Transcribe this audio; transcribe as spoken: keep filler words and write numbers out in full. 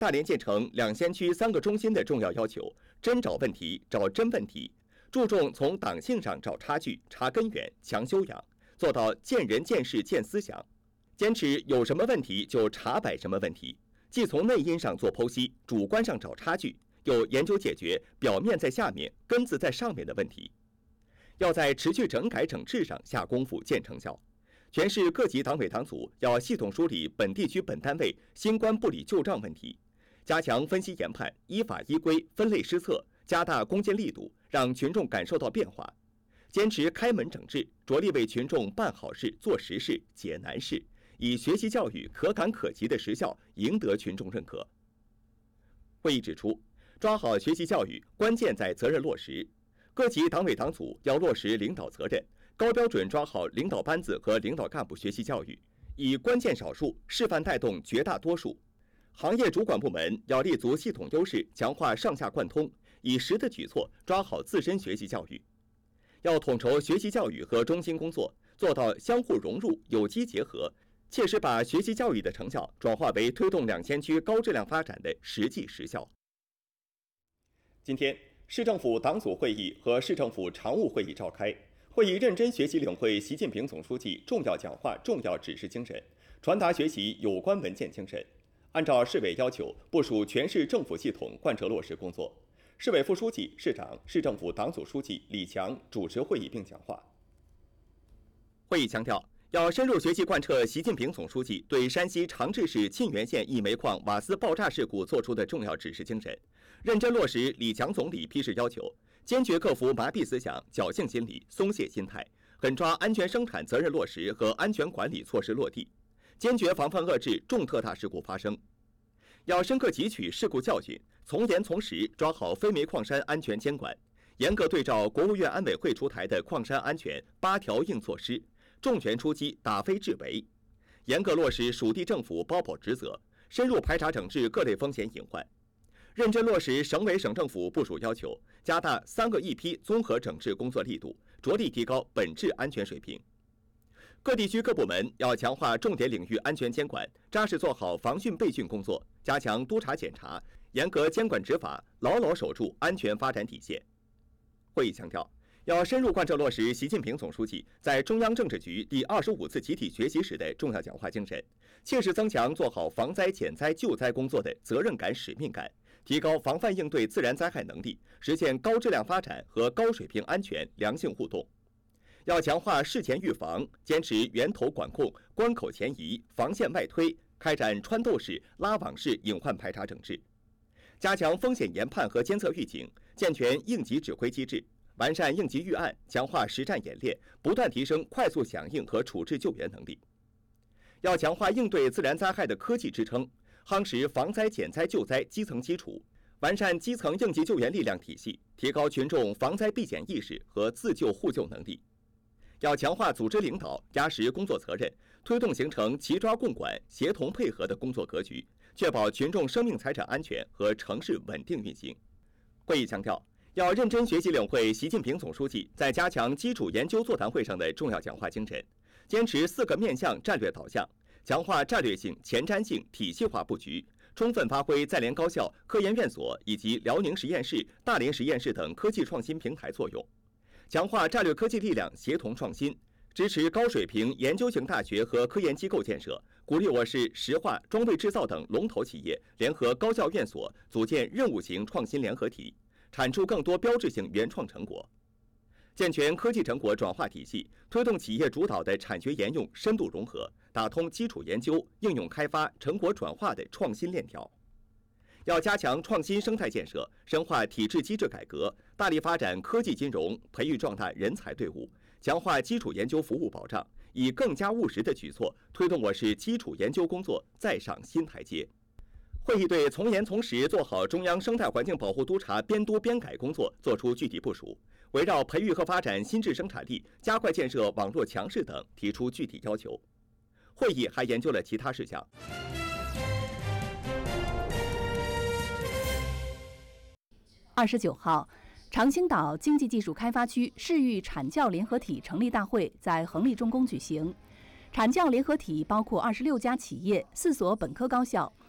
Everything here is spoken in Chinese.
大连建成两先区三个中心的重要要求，真找问题，找真问题，注重从党性上找差距、查根源、强修养，做到见人、见事、见思想，坚持有什么问题就查摆什么问题，既从内因上做剖析，主观上找差距，又研究解决表面在下面、根子在上面的问题。要在持续整改整治上下功夫见成效。全市各级党委党组要系统梳理本地区本单位新冠不理旧账问题，加强分析研判，依法依规分类施策，加大攻坚力度，让群众感受到变化。坚持开门整治，着力为群众办好事、做实事、解难事，以学习教育可感可及的实效赢得群众认可。会议指出，抓好学习教育，关键在责任落实。各级党委党组要落实领导责任，高标准抓好领导班子和领导干部学习教育，以关键少数示范带动绝大多数。行业主管部门要立足系统优势，强化上下贯通，以实的举措抓好自身学习教育。要统筹学习教育和中心工作，做到相互融入、有机结合，切实把学习教育的成效转化为推动两先区高质量发展的实际实效。今天，市政府党组会议和市政府常务会议召开。会议认真学习领会习近平总书记重要讲话、重要指示精神，传达学习有关文件精神，按照市委要求部署全市政府系统贯彻落实工作。市委副书记、市长、市政府党组书记李强主持会议并讲话。会议强调，要深入学习贯彻习近平总书记对山西长治市沁源县一煤矿瓦斯爆炸事故作出的重要指示精神，认真落实李强总理批示要求，坚决克服麻痹思想、侥幸心理、松懈心态，狠抓安全生产责任落实和安全管理措施落地，坚决防范遏制重特大事故发生。要深刻汲取事故教训，从严从实抓好非煤矿山安全监管，严格对照国务院安委会出台的矿山安全八条硬措施，重拳出击打非治为，严格落实属地政府包保职责，深入排查整治各类风险隐患。认真落实省委省政府部署要求，加大三个一批综合整治工作力度，着力提高本质安全水平。各地区各部门要强化重点领域安全监管，扎实做好防汛备汛工作，加强督查检查，严格监管执法，牢牢守住安全发展底线。会议强调，要深入贯彻落实习近平总书记在中央政治局第二十五次集体学习时的重要讲话精神，切实增强做好防灾减灾救灾工作的责任感、使命感，提高防范应对自然灾害能力，实现高质量发展和高水平安全良性互动。要强化事前预防，坚持源头管控、关口前移、防线外推，开展穿透式、拉网式隐患排查整治，加强风险研判和监测预警，健全应急指挥机制，完善应急预案，强化实战演练，不断提升快速响应和处置救援能力。要强化应对自然灾害的科技支撑，夯实防灾减灾救灾基层基础，完善基层应急救援力量体系，提高群众防灾避险意识和自救互救能力。要强化组织领导，压实工作责任，推动形成齐抓共管、协同配合的工作格局，确保群众生命财产安全和城市稳定运行。会议强调，要认真学习领会习近平总书记在加强基础研究座谈会上的重要讲话精神，坚持四个面向战略导向，强化战略性、前瞻性、体系化布局，充分发挥在联高校、科研院所以及辽宁实验室、大连实验室等科技创新平台作用，强化战略科技力量协同创新，支持高水平研究型大学和科研机构建设，鼓励我市石化、装备制造等龙头企业联合高校院所组建任务型创新联合体，产出更多标志性原创成果。健全科技成果转化体系，推动企业主导的产学研用深度融合，打通基础研究、应用开发、成果转化的创新链条。要加强创新生态建设，深化体制机制改革，大力发展科技金融，培育壮大人才队伍，强化基础研究服务保障，以更加务实的举措推动我市基础研究工作再上新台阶。会议对从严从实做好中央生态环境保护督察编督编改工作作出具体部署，围绕培育和发展新质生产力、加快建设网络强市等提出具体要求。会议还研究了其他事项。 二十九号，长兴岛经济技术开发区市域产教联合体成立大会在恒力重工举行。产教联合体包括二十六家企业、四所本科高校、